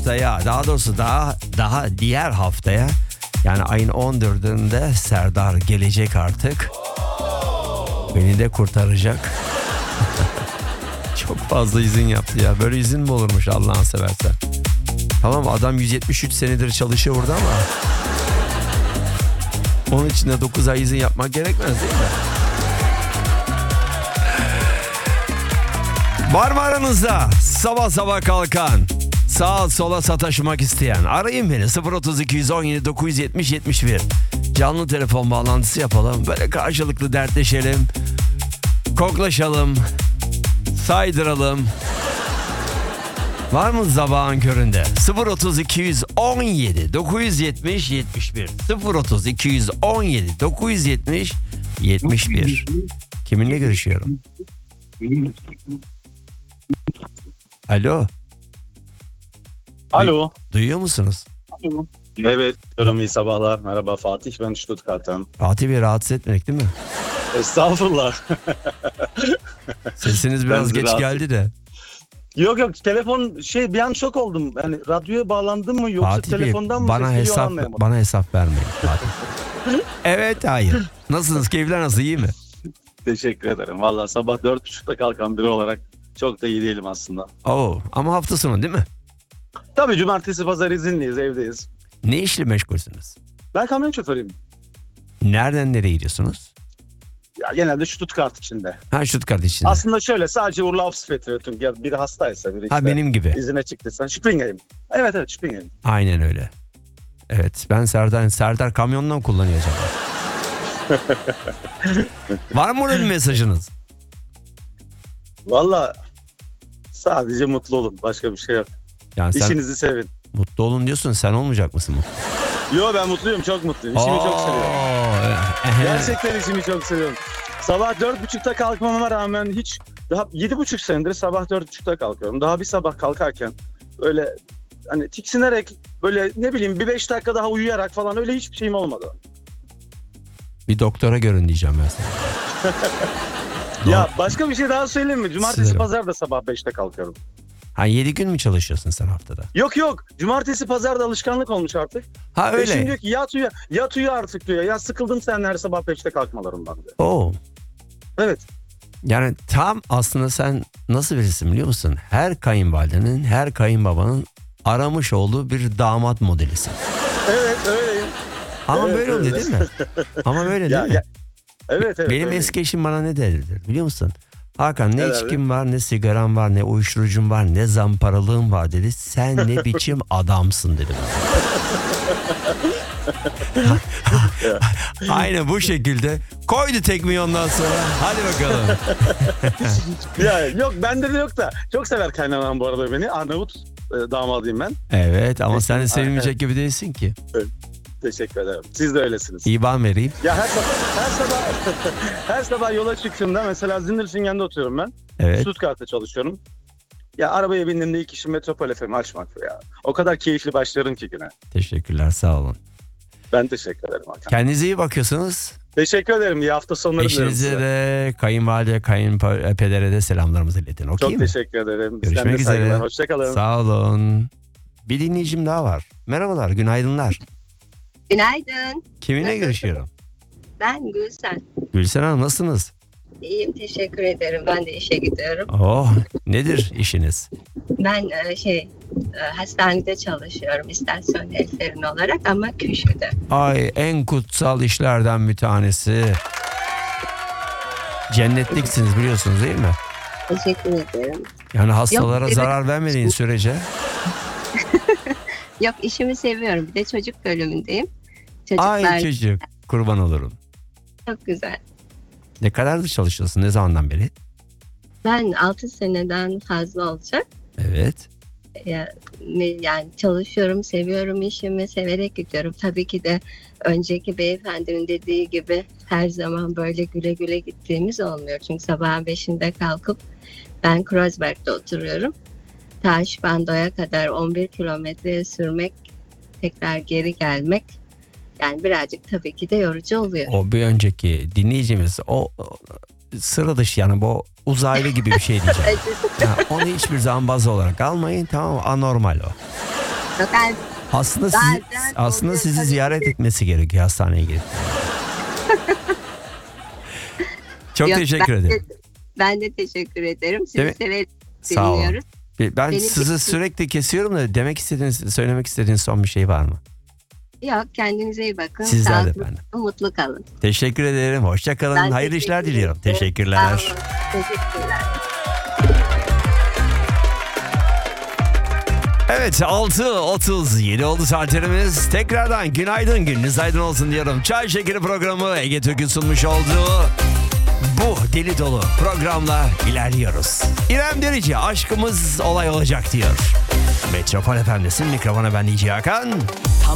haftaya, daha doğrusu daha diğer haftaya, yani ayın 14'ünde Serdar gelecek artık. Beni de kurtaracak. Çok fazla izin yaptı ya. Böyle izin mi olurmuş Allah'ını seversen? Tamam, adam 173 senedir çalışıyor burada ama onun için de 9 ay izin yapmak gerekmez değil mi? Var mı aranızda sabah sabah kalkan, sağa sola sataşmak isteyen? Arayın beni 03217 970 71. Canlı telefon bağlantısı yapalım. Böyle karşılıklı dertleşelim. Koklaşalım. Saydıralım. Var mı sabahın köründe? 03217 970 71. 03217 970 71. Kiminle görüşüyorum? Alo. Alo. Duyuyor musunuz? Evet. İyi sabahlar. Merhaba Fatih. Ben Stuttgart'tan. Fatih Bey, rahatsız etmedik değil mi? Estağfurullah. Sesiniz biraz geç rahatsız. geldi de. Yok telefon bir an şok oldum. Yani radyoya bağlandım mı yoksa Fatih Bey, telefondan mı ses geliyor anlayamadım. bana hesap vermeyin Fatih. Evet, hayır. Nasılsınız? Keyifler nasıl? İyi mi? Teşekkür ederim. Valla sabah 4.30'da kalkan biri olarak çok da iyi değilim aslında. Oo, ama hafta sonu değil mi? Tabii cumartesi pazar izinliyiz, evdeyiz. Ne işle meşgulsünüz? Ben kamyon şoförüyüm. Nereden nereye gidiyorsunuz? Ya genelde Stuttgart içinde. Ha, Stuttgart içinde. Aslında şöyle sadece Urlaubsvertretung, ya biri hastaysa biri Ha, benim gibi. izine çıktıysa Springer'im. Evet Springer'im. Aynen öyle. Evet, ben Serdar kamyondan kullanıyor acaba. Var mı orada bir mesajınız? Valla sadece mutlu olun. Başka bir şey yok. Yani sen İşinizi sevin. mutlu olun diyorsun, sen olmayacak mısın mutlu? Yo, ben mutluyum. Çok mutluyum. İşimi çok seviyorum. Gerçekten işimi çok seviyorum. Sabah 4.30'da kalkmama rağmen hiç daha 7.5 senedir sabah 4.30'da kalkıyorum. Daha bir sabah kalkarken öyle hani tiksinerek böyle ne bileyim bir 5 dakika daha uyuyarak falan öyle hiçbir şeyim olmadı. Bir doktora görün diyeceğim ben sana. Ya başka bir şey daha söyleyeyim mi? Cumartesi Söylerim. pazar da sabah 5'te kalkıyorum. Ha, 7 gün mü çalışıyorsun sen haftada? Yok. Cumartesi pazar da alışkanlık olmuş artık. Ha, öyle. Eşim diyor ki yat uyu artık diyor. Ya sıkıldım sen her sabah 5'te kalkmalarından diyor. Oo. Evet. Yani tam aslında sen nasıl birisin biliyor musun? Her kayınvalidenin, her kayınbabanın aramış olduğu bir damat modelisin. Evet öyleyim. Ama Evet, böyle oluyor öyle. değil mi? Ama böyle değil mi? Evet. Benim öyleyim. eski eşim bana ne derdi biliyor musun? Hakan, ne Evet, içkim var, ne sigaram var, ne uyuşturucum var, ne zamparalığım var dedi. Sen ne biçim adamsın dedi. Aynen bu şekilde koydu tekmeyi ondan sonra. Hadi bakalım. Ya yok, bende de yok da çok sever kaynanam bu arada beni. Arnavut damadıyım ben. Evet, ama sen de sevilmeyecek gibi değilsin ki. Teşekkür ederim. Siz de öylesiniz. İban vereyim. Ya her sabah yola çıktığımda mesela Zindelfingen'de oturuyorum ben. Evet. Stuttgart'ta çalışıyorum. Ya arabaya bindiğimde ilk işim Metropol FM açmak ya. O kadar keyifli başlarım ki güne. Teşekkürler, sağ olun. Ben teşekkür ederim Hakan. Kendinize iyi bakıyorsunuz. Teşekkür ederim. İyi hafta sonları dilerim Eşinize size. de, kayınvalide, kayınpedere de selamlarımızı iletin. Okey Çok mi? teşekkür ederim. Görüşmek Sizden de üzere. saygılar. Hoşçakalın. Sağ olun. Bir dinleyicim daha var. Merhabalar, günaydınlar. Günaydın. Kiminle görüşüyorum? Ben Gülsen. Gülsen Hanım, nasılsınız? İyiyim, teşekkür ederim. Ben de işe gidiyorum. Oh, nedir işiniz? Ben hastanede çalışıyorum, istasyon helferin olarak ama köşede. Ay, en kutsal işlerden bir tanesi. Cennetliksiniz biliyorsunuz değil mi? Teşekkür ederim. Yani hastalara Yok, zarar vermediğin sürece. Yok, işimi seviyorum. Bir de çocuk bölümündeyim. Çocuklar Ay çocuk, kurban olurum. çok güzel. Ne kadardır çalışıyorsun? Ne zamandan beri? Ben 6 seneden fazla olacak. Evet. Yani çalışıyorum, seviyorum işimi, severek gidiyorum. Tabii ki de önceki beyefendinin dediği gibi her zaman böyle güle güle gittiğimiz olmuyor. Çünkü sabahın 5'inde kalkıp ben Kreuzberg'de oturuyorum. Ta Spando'ya kadar 11 kilometre sürmek, tekrar geri gelmek. Yani birazcık tabii ki de yorucu oluyor. O bir önceki dinleyicimiz o sıra dışı, yani bu uzaylı gibi bir şey diyeceğim. Yani onu hiçbir zaman baz olarak almayın, tamam mı? Anormal o. Fakat Aslında sizi ziyaret etmesi gerekiyor hastaneye gidip. Çok Yok, teşekkür ederim. Ben de teşekkür ederim. Sizi severek Sağ olun. dinliyoruz. Ben Benim sizi bir- sürekli kesiyorum da söylemek istediğiniz son bir şey var mı? Yok, kendinize iyi bakın. Sizler de Sağlıklı, efendim. mutlu kalın. Teşekkür ederim. Hoşça kalın. Ben Hayırlı teşekkür işler diliyorum. ederim. Teşekkürler. Sağ olun. Teşekkürler. Evet, 6:37 oldu saatlerimiz. Tekrardan günaydın, gününüz aydın olsun diyorum. Çay Şekeri programı Ege Türk'ün sunmuş olduğu bu deli dolu programla ilerliyoruz. İrem Derici, aşkımız olay olacak diyor. Metropol FM'desin, mikrofona ben DJ Hakan.